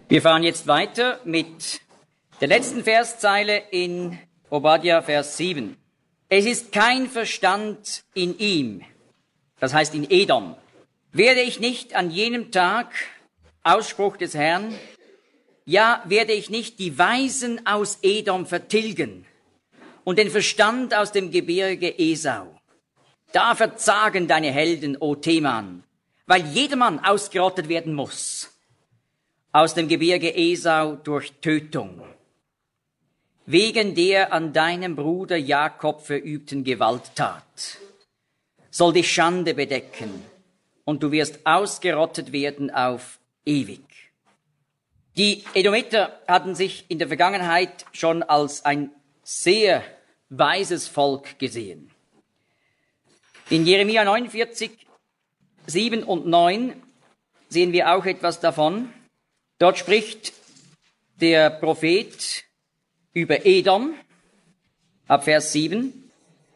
Wir fahren jetzt weiter mit der letzten Verszeile in Obadja, Vers 7. Es ist kein Verstand in ihm, das heißt in Edom. Werde ich nicht an jenem Tag, Ausspruch des Herrn, ja, werde ich nicht die Weisen aus Edom vertilgen und den Verstand aus dem Gebirge Esau. Da verzagen deine Helden, o Teman, weil jedermann ausgerottet werden muss. Aus dem Gebirge Esau durch Tötung. Wegen der an deinem Bruder Jakob verübten Gewalttat soll dich Schande bedecken und du wirst ausgerottet werden auf ewig. Die Edomiter hatten sich in der Vergangenheit schon als ein sehr weises Volk gesehen. In Jeremia 49, 7 und 9 sehen wir auch etwas davon. Dort spricht der Prophet über Edom, ab Vers 7.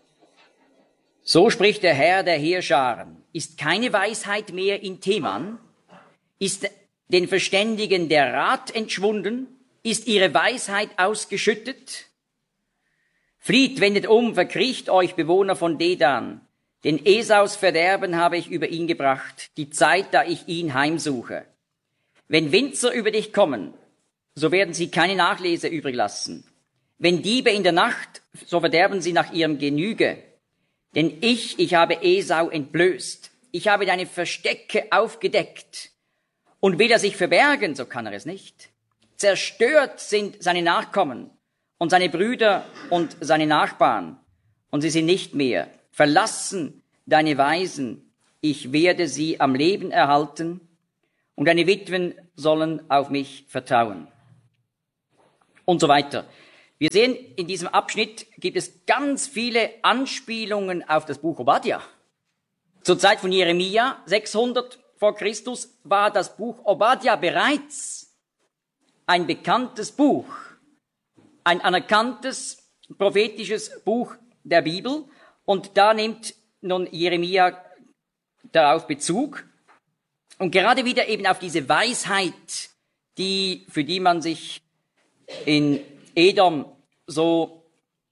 So spricht der Herr der Heerscharen. Ist keine Weisheit mehr in Teman? Ist den Verständigen der Rat entschwunden? Ist ihre Weisheit ausgeschüttet? Flieht, wendet um, verkriecht euch, Bewohner von Dedan. Denn Esaus Verderben habe ich über ihn gebracht, die Zeit, da ich ihn heimsuche. Wenn Winzer über dich kommen, so werden sie keine Nachlese übrig lassen. Wenn Diebe in der Nacht, so verderben sie nach ihrem Genüge. Denn ich habe Esau entblößt. Ich habe deine Verstecke aufgedeckt. Und will er sich verbergen, so kann er es nicht. Zerstört sind seine Nachkommen und seine Brüder und seine Nachbarn. Und sie sind nicht mehr. Verlassen deine Weisen. Ich werde sie am Leben erhalten. Und deine Witwen sollen auf mich vertrauen. Und so weiter. Wir sehen, in diesem Abschnitt gibt es ganz viele Anspielungen auf das Buch Obadja. Zur Zeit von Jeremia, 600 vor Christus, war das Buch Obadja bereits ein bekanntes Buch, ein anerkanntes prophetisches Buch der Bibel. Und da nimmt nun Jeremia darauf Bezug. Und gerade wieder eben auf diese Weisheit, für die man sich in Edom so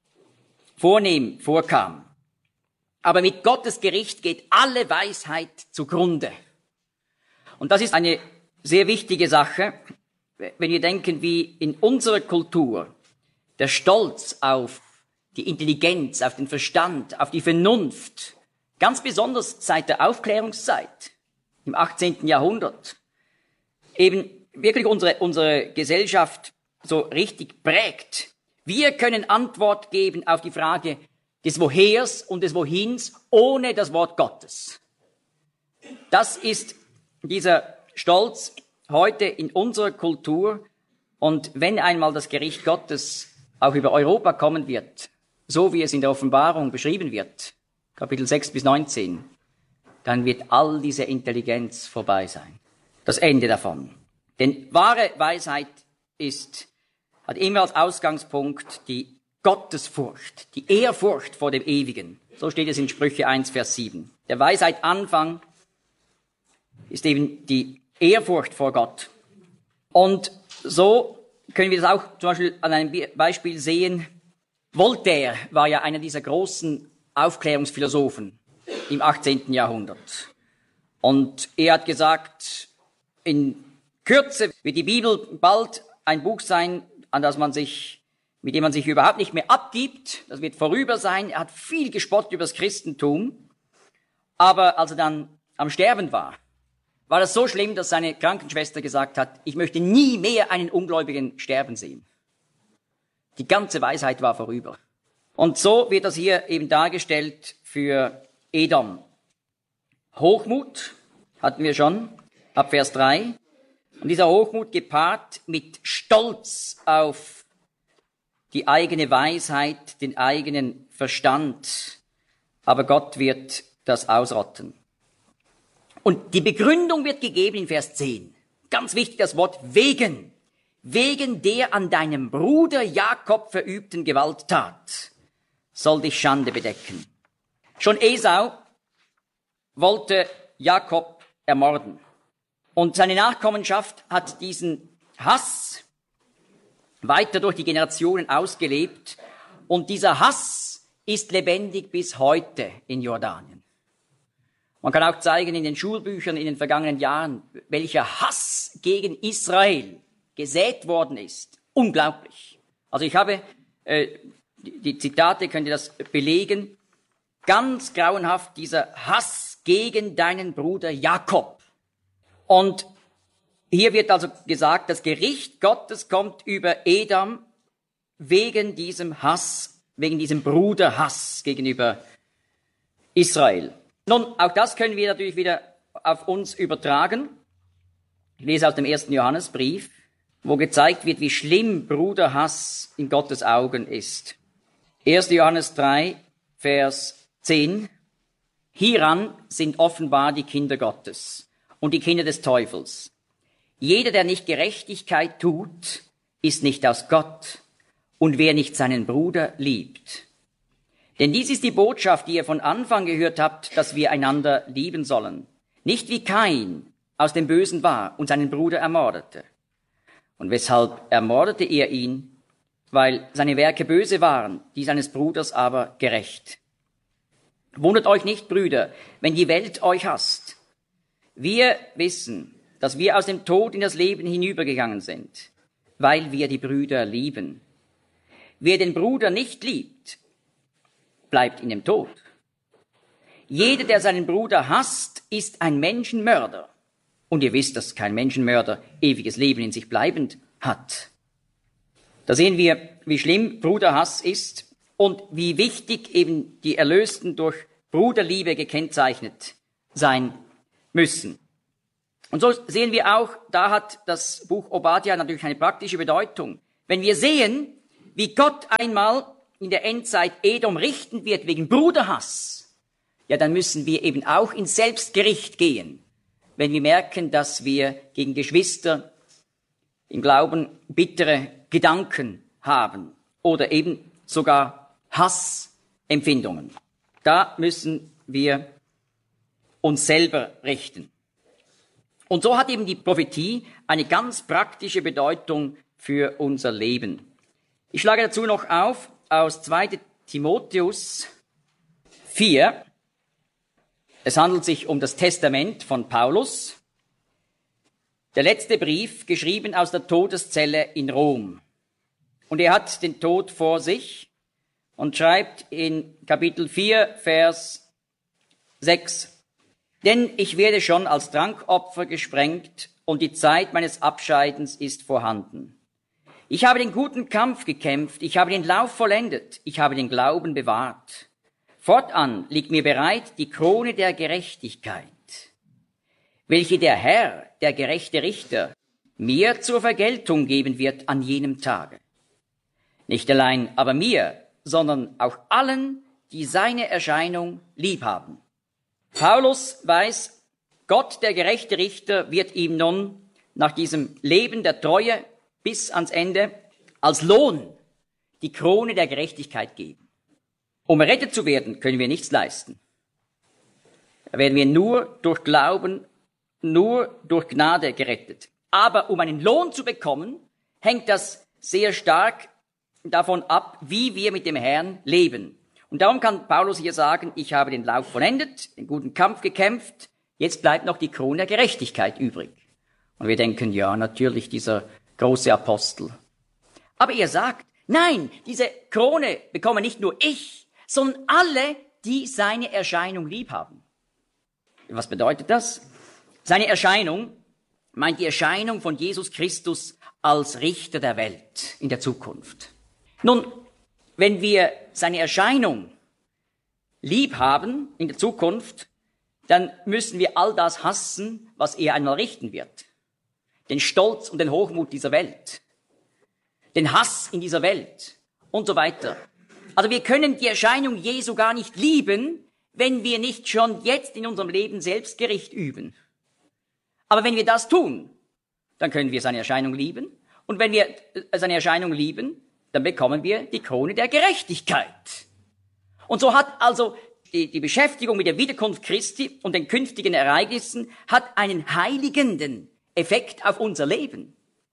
vornehm vorkam. Aber mit Gottes Gericht geht alle Weisheit zugrunde. Und das ist eine sehr wichtige Sache, wenn wir denken, wie in unserer Kultur der Stolz auf die Intelligenz, auf den Verstand, auf die Vernunft, ganz besonders seit der Aufklärungszeit, im 18. Jahrhundert, eben wirklich unsere Gesellschaft so richtig prägt. Wir können Antwort geben auf die Frage des Wohers und des Wohins ohne das Wort Gottes. Das ist dieser Stolz heute in unserer Kultur. Und wenn einmal das Gericht Gottes auch über Europa kommen wird, so wie es in der Offenbarung beschrieben wird, Kapitel 6 bis 19, dann wird all diese Intelligenz vorbei sein. Das Ende davon. Denn wahre Weisheit hat immer als Ausgangspunkt die Gottesfurcht, die Ehrfurcht vor dem Ewigen. So steht es in Sprüche 1, Vers 7. Der Weisheit Anfang ist eben die Ehrfurcht vor Gott. Und so können wir das auch zum Beispiel an einem Beispiel sehen. Voltaire war ja einer dieser großen Aufklärungsphilosophen im 18. Jahrhundert. Und er hat gesagt, in Kürze wird die Bibel bald ein Buch sein, mit dem man sich überhaupt nicht mehr abgibt. Das wird vorüber sein. Er hat viel gespottet über das Christentum. Aber als er dann am Sterben war das so schlimm, dass seine Krankenschwester gesagt hat, ich möchte nie mehr einen Ungläubigen sterben sehen. Die ganze Weisheit war vorüber. Und so wird das hier eben dargestellt für Edom. Hochmut hatten wir schon, ab Vers 3. Und dieser Hochmut gepaart mit Stolz auf die eigene Weisheit, den eigenen Verstand. Aber Gott wird das ausrotten. Und die Begründung wird gegeben in Vers 10. Ganz wichtig das Wort wegen. Wegen der an deinem Bruder Jakob verübten Gewalttat soll dich Schande bedecken. Schon Esau wollte Jakob ermorden. Und seine Nachkommenschaft hat diesen Hass weiter durch die Generationen ausgelebt und dieser Hass ist lebendig bis heute in Jordanien. Man kann auch zeigen in den Schulbüchern in den vergangenen Jahren, welcher Hass gegen Israel gesät worden ist. Unglaublich. Also ich habe die Zitate, könnt ihr das belegen, ganz grauenhaft dieser Hass gegen deinen Bruder Jakob. Und hier wird also gesagt, das Gericht Gottes kommt über Edom wegen diesem Hass, wegen diesem Bruderhass gegenüber Israel. Nun, auch das können wir natürlich wieder auf uns übertragen. Ich lese aus dem 1. Johannesbrief, wo gezeigt wird, wie schlimm Bruderhass in Gottes Augen ist. 1. Johannes 3, Vers 10. Hieran sind offenbar die Kinder Gottes und die Kinder des Teufels. Jeder, der nicht Gerechtigkeit tut, ist nicht aus Gott, und wer nicht seinen Bruder liebt. Denn dies ist die Botschaft, die ihr von Anfang gehört habt, dass wir einander lieben sollen. Nicht wie Kain aus dem Bösen war und seinen Bruder ermordete. Und weshalb ermordete er ihn? Weil seine Werke böse waren, die seines Bruders aber gerecht. Wundert euch nicht, Brüder, wenn die Welt euch hasst. Wir wissen, dass wir aus dem Tod in das Leben hinübergegangen sind, weil wir die Brüder lieben. Wer den Bruder nicht liebt, bleibt in dem Tod. Jeder, der seinen Bruder hasst, ist ein Menschenmörder. Und ihr wisst, dass kein Menschenmörder ewiges Leben in sich bleibend hat. Da sehen wir, wie schlimm Bruderhass ist und wie wichtig eben die Erlösten durch Bruderliebe gekennzeichnet sein müssen. Und so sehen wir auch, da hat das Buch Obadja natürlich eine praktische Bedeutung. Wenn wir sehen, wie Gott einmal in der Endzeit Edom richten wird wegen Bruderhass, ja, dann müssen wir eben auch ins Selbstgericht gehen, wenn wir merken, dass wir gegen Geschwister im Glauben bittere Gedanken haben oder eben sogar Hassempfindungen. Da müssen wir uns selber richten. Und so hat eben die Prophetie eine ganz praktische Bedeutung für unser Leben. Ich schlage dazu noch auf aus 2. Timotheus 4. Es handelt sich um das Testament von Paulus. Der letzte Brief, geschrieben aus der Todeszelle in Rom. Und er hat den Tod vor sich und schreibt in Kapitel 4, Vers 6. Denn ich werde schon als Trankopfer gesprengt und die Zeit meines Abscheidens ist vorhanden. Ich habe den guten Kampf gekämpft, ich habe den Lauf vollendet, ich habe den Glauben bewahrt. Fortan liegt mir bereit die Krone der Gerechtigkeit, welche der Herr, der gerechte Richter, mir zur Vergeltung geben wird an jenem Tage. Nicht allein aber mir, sondern auch allen, die seine Erscheinung lieb haben. Paulus weiß, Gott, der gerechte Richter, wird ihm nun nach diesem Leben der Treue bis ans Ende als Lohn die Krone der Gerechtigkeit geben. Um errettet zu werden, können wir nichts leisten. Da werden wir nur durch Glauben, nur durch Gnade gerettet. Aber um einen Lohn zu bekommen, hängt das sehr stark davon ab, wie wir mit dem Herrn leben. Und darum kann Paulus hier sagen, ich habe den Lauf vollendet, den guten Kampf gekämpft, jetzt bleibt noch die Krone der Gerechtigkeit übrig. Und wir denken, ja, natürlich dieser große Apostel. Aber er sagt, nein, diese Krone bekomme nicht nur ich, sondern alle, die seine Erscheinung lieb haben. Was bedeutet das? Seine Erscheinung meint die Erscheinung von Jesus Christus als Richter der Welt in der Zukunft. Nun, wenn wir seine Erscheinung lieb haben in der Zukunft, dann müssen wir all das hassen, was er einmal richten wird. Den Stolz und den Hochmut dieser Welt, den Hass in dieser Welt und so weiter. Also wir können die Erscheinung Jesu gar nicht lieben, wenn wir nicht schon jetzt in unserem Leben Selbstgericht üben. Aber wenn wir das tun, dann können wir seine Erscheinung lieben. Und wenn wir seine Erscheinung lieben, dann bekommen wir die Krone der Gerechtigkeit. Und so hat also die Beschäftigung mit der Wiederkunft Christi und den künftigen Ereignissen hat einen heiligenden Effekt auf unser Leben.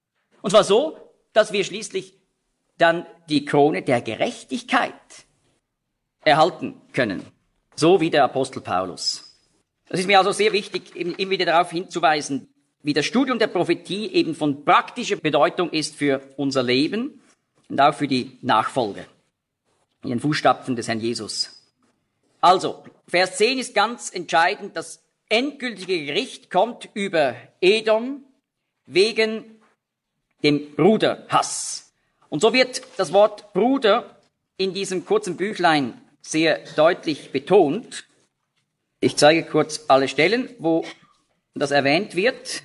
Und zwar so, dass wir schließlich dann die Krone der Gerechtigkeit erhalten können. So wie der Apostel Paulus. Das ist mir also sehr wichtig, immer wieder darauf hinzuweisen, wie das Studium der Prophetie eben von praktischer Bedeutung ist für unser Leben und auch für die Nachfolge in den Fußstapfen des Herrn Jesus. Also, Vers 10 ist ganz entscheidend. Das endgültige Gericht kommt über Edom wegen dem Bruderhass. Und so wird das Wort Bruder in diesem kurzen Büchlein sehr deutlich betont. Ich zeige kurz alle Stellen, wo das erwähnt wird.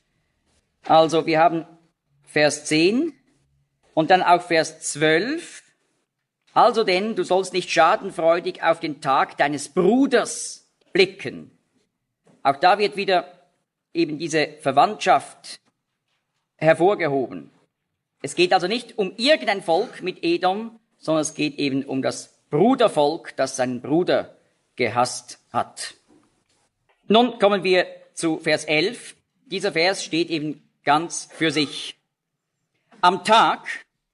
Also wir haben Vers 10 und dann auch Vers 12. Also denn, du sollst nicht schadenfreudig auf den Tag deines Bruders blicken. Auch da wird wieder eben diese Verwandtschaft hervorgehoben. Es geht also nicht um irgendein Volk mit Edom, sondern es geht eben um das Brudervolk, das seinen Bruder gehasst hat. Nun kommen wir zu Vers 11. Dieser Vers steht eben ganz für sich. Am Tag,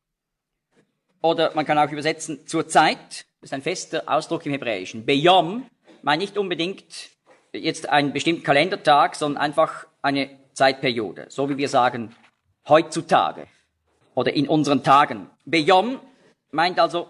oder man kann auch übersetzen zur Zeit, das ist ein fester Ausdruck im Hebräischen. Beyom meint nicht unbedingt jetzt einen bestimmten Kalendertag, sondern einfach eine Zeitperiode, so wie wir sagen heutzutage oder in unseren Tagen. Beyom meint also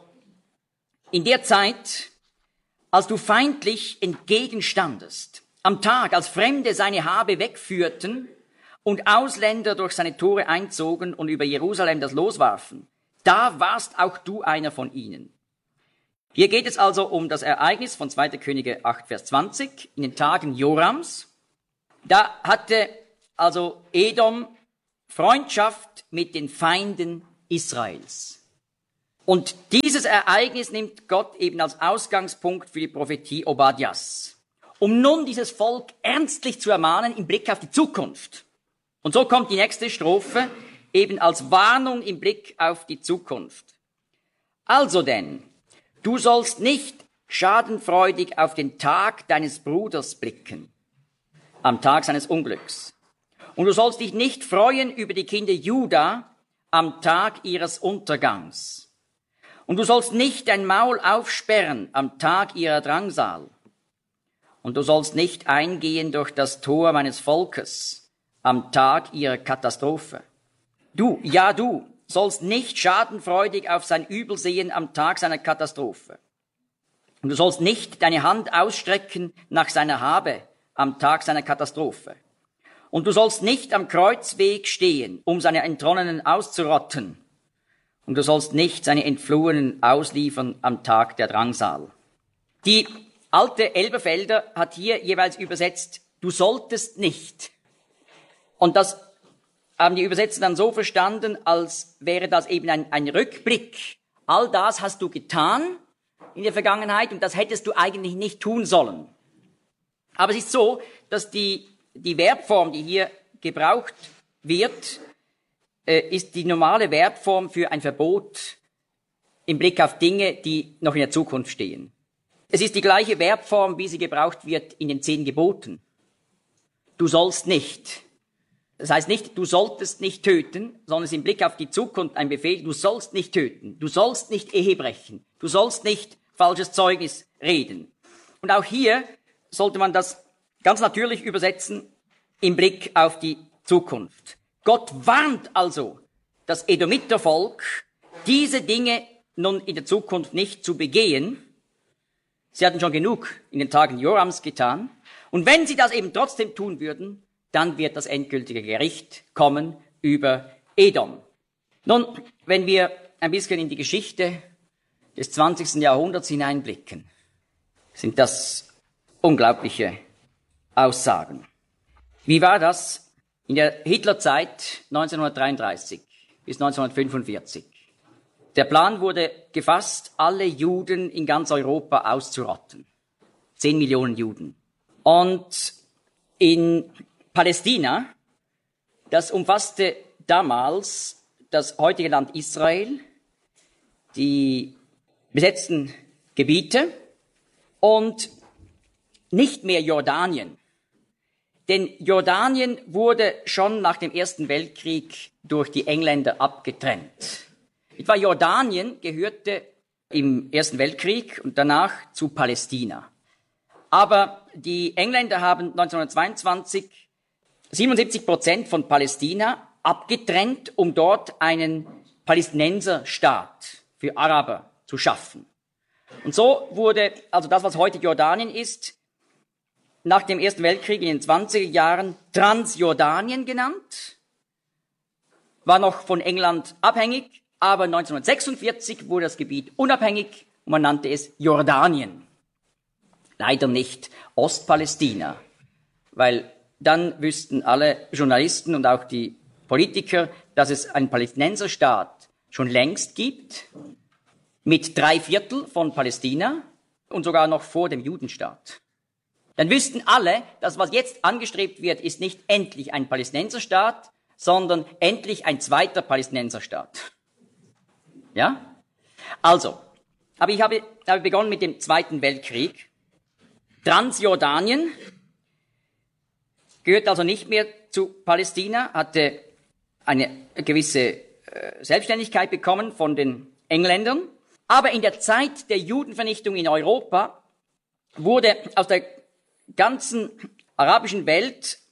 in der Zeit, als du feindlich entgegenstandest, am Tag, als Fremde seine Habe wegführten und Ausländer durch seine Tore einzogen und über Jerusalem das Los warfen, da warst auch du einer von ihnen. Hier geht es also um das Ereignis von 2. Könige 8, Vers 20, in den Tagen Jorams. Da hatte also Edom Freundschaft mit den Feinden Israels. Und dieses Ereignis nimmt Gott eben als Ausgangspunkt für die Prophetie Obadjas, um nun dieses Volk ernstlich zu ermahnen im Blick auf die Zukunft. Und so kommt die nächste Strophe eben als Warnung im Blick auf die Zukunft. Also denn, du sollst nicht schadenfreudig auf den Tag deines Bruders blicken, am Tag seines Unglücks. Und du sollst dich nicht freuen über die Kinder Juda am Tag ihres Untergangs. Und du sollst nicht dein Maul aufsperren am Tag ihrer Drangsal. Und du sollst nicht eingehen durch das Tor meines Volkes am Tag ihrer Katastrophe. Du, ja du, sollst nicht schadenfreudig auf sein Übel sehen am Tag seiner Katastrophe. Und du sollst nicht deine Hand ausstrecken nach seiner Habe am Tag seiner Katastrophe. Und du sollst nicht am Kreuzweg stehen, um seine Entronnenen auszurotten. Und du sollst nicht seine Entflohenen ausliefern am Tag der Drangsal. Die alte Elberfelder hat hier jeweils übersetzt, du solltest nicht. Und das haben die Übersetzer dann so verstanden, als wäre das eben ein Rückblick. All das hast du getan in der Vergangenheit und das hättest du eigentlich nicht tun sollen. Aber es ist so, dass die Verbform, die hier gebraucht wird, ist die normale Verbform für ein Verbot im Blick auf Dinge, die noch in der Zukunft stehen. Es ist die gleiche Verbform, wie sie gebraucht wird in den 10 Geboten. Du sollst nicht. Das heißt nicht, du solltest nicht töten, sondern es ist im Blick auf die Zukunft ein Befehl, du sollst nicht töten, du sollst nicht Ehe brechen, du sollst nicht falsches Zeugnis reden. Und auch hier sollte man das ganz natürlich übersetzen im Blick auf die Zukunft. Gott warnt also das Edomitervolk, diese Dinge nun in der Zukunft nicht zu begehen. Sie hatten schon genug in den Tagen Jorams getan. Und wenn sie das eben trotzdem tun würden, dann wird das endgültige Gericht kommen über Edom. Nun, wenn wir ein bisschen in die Geschichte des 20. Jahrhunderts hineinblicken, sind das unglaubliche Aussagen. Wie war das in der Hitlerzeit 1933 bis 1945? Der Plan wurde gefasst, alle Juden in ganz Europa auszurotten. 10 Millionen Juden. Und in Palästina, das umfasste damals das heutige Land Israel, die besetzten Gebiete und nicht mehr Jordanien. Denn Jordanien wurde schon nach dem Ersten Weltkrieg durch die Engländer abgetrennt. Etwa Jordanien gehörte im Ersten Weltkrieg und danach zu Palästina. Aber die Engländer haben 1922 77% von Palästina abgetrennt, um dort einen Palästinenserstaat für Araber zu schaffen. Und so wurde also das, was heute Jordanien ist, nach dem Ersten Weltkrieg in den 20er Jahren Transjordanien genannt, war noch von England abhängig, aber 1946 wurde das Gebiet unabhängig und man nannte es Jordanien. Leider nicht Ostpalästina, weil dann wüssten alle Journalisten und auch die Politiker, dass es einen Palästinenserstaat schon längst gibt, mit 3/4 von Palästina und sogar noch vor dem Judenstaat. Dann wüssten alle, dass was jetzt angestrebt wird, ist nicht endlich ein Palästinenserstaat, sondern endlich ein zweiter Palästinenserstaat. Ja? Also, aber ich habe begonnen mit dem Zweiten Weltkrieg. Transjordanien gehört also nicht mehr zu Palästina, hatte eine gewisse Selbstständigkeit bekommen von den Engländern. Aber in der Zeit der Judenvernichtung in Europa wurde aus der ganzen arabischen Welt